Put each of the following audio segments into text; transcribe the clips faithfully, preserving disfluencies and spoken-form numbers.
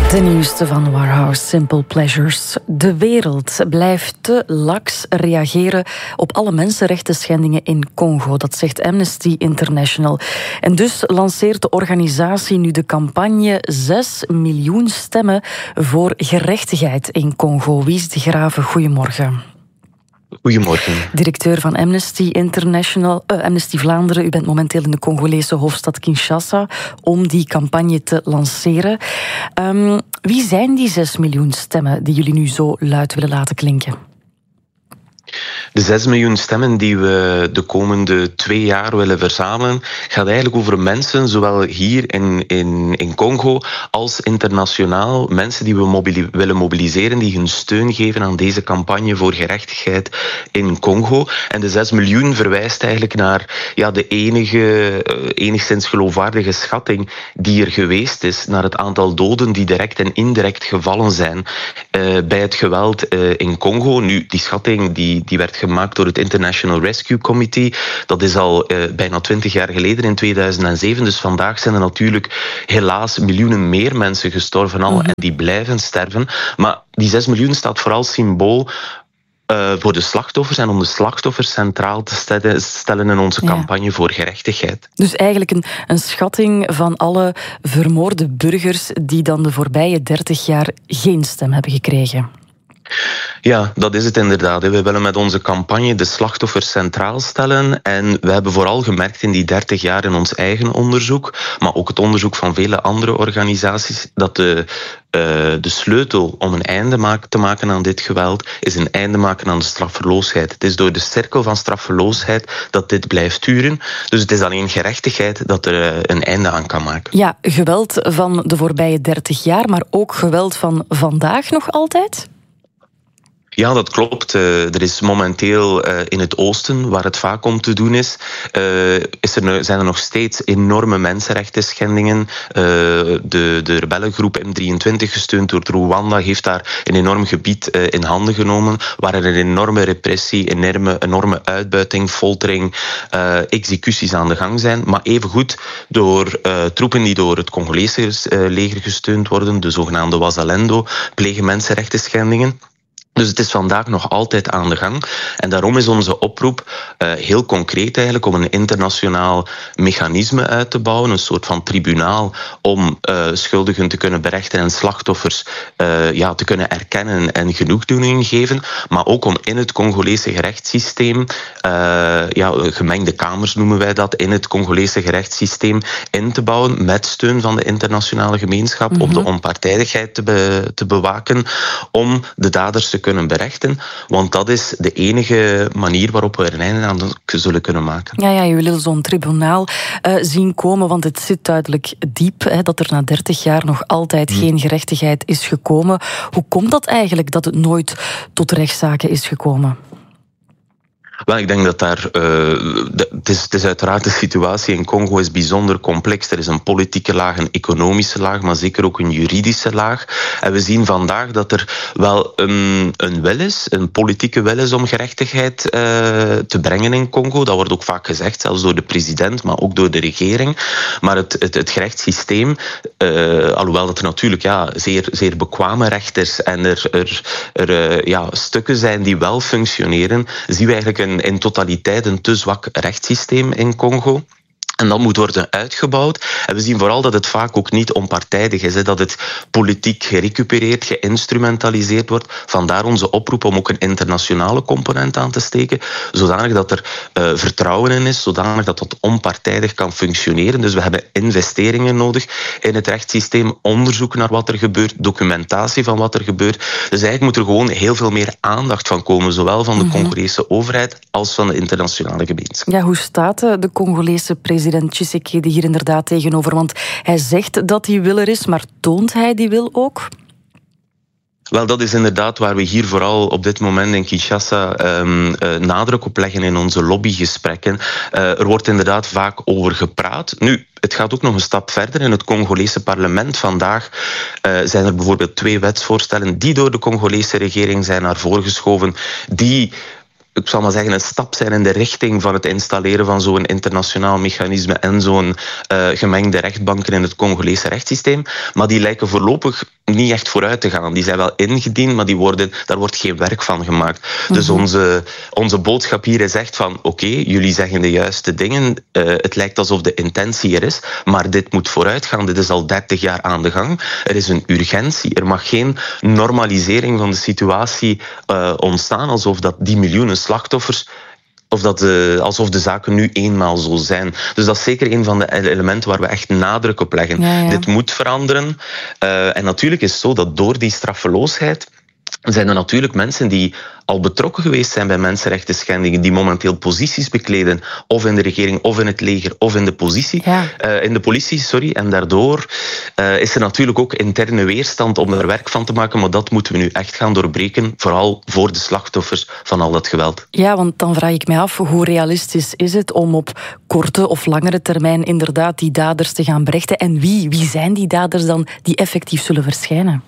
De nieuwste van Warhouse, Simple Pleasures. De wereld blijft te laks reageren op alle mensenrechten schendingen in Congo. Dat zegt Amnesty International. En dus lanceert de organisatie nu de campagne zes miljoen stemmen voor gerechtigheid in Congo. Wies de Graven, goedemorgen. Goedemorgen. Directeur van Amnesty International, uh, Amnesty Vlaanderen. U bent momenteel in de Congolese hoofdstad Kinshasa om die campagne te lanceren. Um, wie zijn die zes miljoen stemmen die jullie nu zo luid willen laten klinken? De zes miljoen stemmen die we de komende twee jaar willen verzamelen, gaat eigenlijk over mensen, zowel hier in, in, in Congo als internationaal. Mensen die we mobili- willen mobiliseren, die hun steun geven aan deze campagne voor gerechtigheid in Congo. En de zes miljoen verwijst eigenlijk naar ja, de enige, uh, enigszins geloofwaardige schatting die er geweest is, naar het aantal doden die direct en indirect gevallen zijn uh, bij het geweld uh, in Congo. Nu, die schatting die Die werd gemaakt door het International Rescue Committee. Dat is al uh, bijna twintig jaar geleden, in tweeduizend zeven. Dus vandaag zijn er natuurlijk helaas miljoenen meer mensen gestorven al. Mm-hmm. En die blijven sterven. Maar die zes miljoen staat vooral symbool Uh, voor de slachtoffers en om de slachtoffers centraal te stellen, stellen in onze campagne ja. voor gerechtigheid. Dus eigenlijk een, een schatting van alle vermoorde burgers die dan de voorbije dertig jaar geen stem hebben gekregen. Ja, dat is het inderdaad. We willen met onze campagne de slachtoffers centraal stellen. En we hebben vooral gemerkt in die dertig jaar in ons eigen onderzoek, maar ook het onderzoek van vele andere organisaties, dat de, uh, de sleutel om een einde maak, te maken aan dit geweld is een einde maken aan de straffeloosheid. Het is door de cirkel van straffeloosheid dat dit blijft duren. Dus het is alleen gerechtigheid dat er uh, een einde aan kan maken. Ja, geweld van de voorbije dertig jaar, maar ook geweld van vandaag nog altijd? Ja, dat klopt. Uh, er is momenteel uh, in het oosten, waar het vaak om te doen is, uh, is er, zijn er nog steeds enorme mensenrechten schendingen. Uh, de, de rebellengroep M drieëntwintig, gesteund door Rwanda, heeft daar een enorm gebied uh, in handen genomen, waar er een enorme repressie, enorme, enorme uitbuiting, foltering, uh, executies aan de gang zijn. Maar evengoed door uh, troepen die door het Congolese uh, leger gesteund worden, de zogenaamde Wazalendo, plegen mensenrechten schendingen. Dus het is vandaag nog altijd aan de gang. En daarom is onze oproep uh, heel concreet eigenlijk om een internationaal mechanisme uit te bouwen, een soort van tribunaal om uh, schuldigen te kunnen berechten en slachtoffers uh, ja, te kunnen erkennen en genoegdoening geven. Maar ook om in het Congolese gerechtssysteem, uh, ja, gemengde kamers noemen wij dat, in het Congolese gerechtssysteem in te bouwen met steun van de internationale gemeenschap, mm-hmm. om de onpartijdigheid te, be- te bewaken, om de daders te kunnen berechten, want dat is de enige manier waarop we er een einde aan zullen kunnen maken. Ja, ja, je wil zo'n tribunaal uh, zien komen, want het zit duidelijk diep, hè, dat er na dertig jaar nog altijd hmm. geen gerechtigheid is gekomen. Hoe komt dat eigenlijk dat het nooit tot rechtszaken is gekomen? Wel, ik denk dat daar... Uh, de, het, is, het is uiteraard de situatie in Congo is bijzonder complex. Er is een politieke laag, een economische laag, maar zeker ook een juridische laag. En we zien vandaag dat er wel een, een wil is, een politieke wil is om gerechtigheid uh, te brengen in Congo. Dat wordt ook vaak gezegd, zelfs door de president, maar ook door de regering. Maar het, het, het gerechtssysteem, uh, alhoewel dat er natuurlijk ja, zeer, zeer bekwame rechters en er, er, er uh, ja, stukken zijn die wel functioneren, zien we eigenlijk een in totaliteit een te zwak rechtssysteem in Congo. En dat moet worden uitgebouwd. En we zien vooral dat het vaak ook niet onpartijdig is. Hè, dat het politiek gerecupereerd, geïnstrumentaliseerd wordt. Vandaar onze oproep om ook een internationale component aan te steken. Zodanig dat er uh, vertrouwen in is. Zodanig dat dat onpartijdig kan functioneren. Dus we hebben investeringen nodig in het rechtssysteem. Onderzoek naar wat er gebeurt. Documentatie van wat er gebeurt. Dus eigenlijk moet er gewoon heel veel meer aandacht van komen. Zowel van de mm-hmm. Congolese overheid als van de internationale gemeenschap. Ja, hoe staat de Congolese president Tshisekedi hier inderdaad tegenover? Want hij zegt dat die wil er is, maar toont hij die wil ook? Wel, dat is inderdaad waar we hier vooral op dit moment in Kinshasa um, uh, nadruk op leggen in onze lobbygesprekken. Uh, er wordt inderdaad vaak over gepraat. Nu, het gaat ook nog een stap verder. In het Congolese parlement vandaag uh, zijn er bijvoorbeeld twee wetsvoorstellen die door de Congolese regering zijn naar voren geschoven, die ik zal maar zeggen, een stap zijn in de richting van het installeren van zo'n internationaal mechanisme en zo'n uh, gemengde rechtbanken in het Congolese rechtssysteem. Maar die lijken voorlopig niet echt vooruit te gaan. Die zijn wel ingediend, maar die worden, daar wordt geen werk van gemaakt. Mm-hmm. Dus onze, onze boodschap hier is echt van, oké, okay, jullie zeggen de juiste dingen. Uh, het lijkt alsof de intentie er is, maar dit moet vooruit gaan. Dit is al dertig jaar aan de gang. Er is een urgentie. Er mag geen normalisering van de situatie uh, ontstaan, alsof dat die miljoenen slachtoffers, of dat de, alsof de zaken nu eenmaal zo zijn. Dus dat is zeker een van de elementen waar we echt nadruk op leggen. Ja, ja. Dit moet veranderen. Uh, en natuurlijk is het zo dat door die straffeloosheid zijn er natuurlijk mensen die al betrokken geweest zijn bij mensenrechten schendingen, die momenteel posities bekleden, of in de regering, of in het leger, of in de, positie, ja. uh, in de politie. Sorry. En daardoor uh, is er natuurlijk ook interne weerstand om er werk van te maken, maar dat moeten we nu echt gaan doorbreken, vooral voor de slachtoffers van al dat geweld. Ja, want dan vraag ik mij af, hoe realistisch is het om op korte of langere termijn inderdaad die daders te gaan berechten? En wie, wie zijn die daders dan die effectief zullen verschijnen?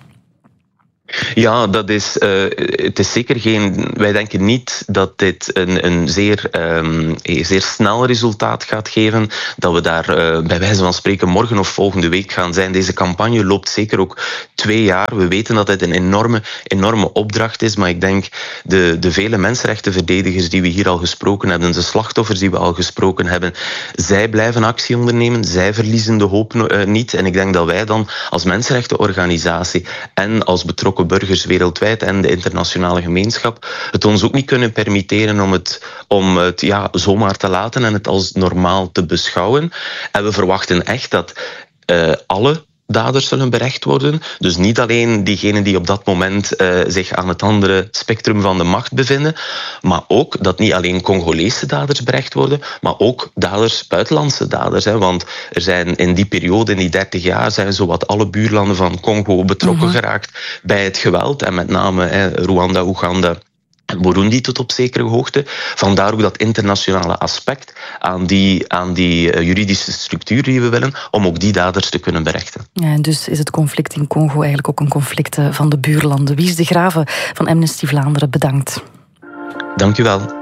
Ja, dat is, uh, het is zeker geen... Wij denken niet dat dit een, een zeer, um, zeer snel resultaat gaat geven. Dat we daar uh, bij wijze van spreken morgen of volgende week gaan zijn. Deze campagne loopt zeker ook twee jaar. We weten dat het een enorme, enorme opdracht is. Maar ik denk de, de vele mensenrechtenverdedigers die we hier al gesproken hebben, de slachtoffers die we al gesproken hebben, zij blijven actie ondernemen. Zij verliezen de hoop uh, niet. En ik denk dat wij dan als mensenrechtenorganisatie en als betrokken burgers wereldwijd en de internationale gemeenschap het ons ook niet kunnen permitteren om het, om het ja, zomaar te laten en het als normaal te beschouwen. En we verwachten echt dat uh, alle daders zullen berecht worden. Dus niet alleen diegenen die op dat moment uh, zich aan het andere spectrum van de macht bevinden, maar ook dat niet alleen Congolese daders berecht worden, maar ook daders, buitenlandse daders. Hè, want er zijn in die periode, in die dertig jaar, zijn zowat alle buurlanden van Congo betrokken mm-hmm. geraakt bij het geweld. En met name hè, Rwanda, Oeganda, Burundi tot op zekere hoogte. Vandaar ook dat internationale aspect aan die, aan die uh, juridische structuur die we willen, om ook die daders te kunnen berechten. Ja, en dus is het conflict in Congo eigenlijk ook een conflict van de buurlanden. Wies de Grave van Amnesty Vlaanderen, bedankt. Dank u wel.